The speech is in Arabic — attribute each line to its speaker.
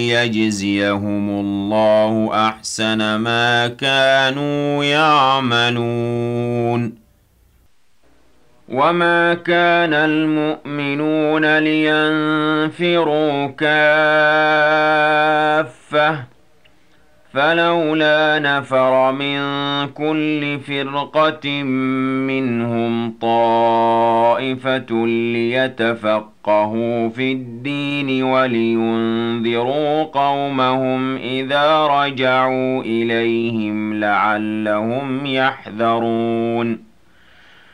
Speaker 1: ليجزيهم الله أحسن ما كانوا يعملون. وما كان المؤمنون لينفروا كافة فلولا نفر من كل فرقة منهم طائفة ليتفقهوا في الدين ولينذروا قومهم إذا رجعوا إليهم لعلهم يحذرون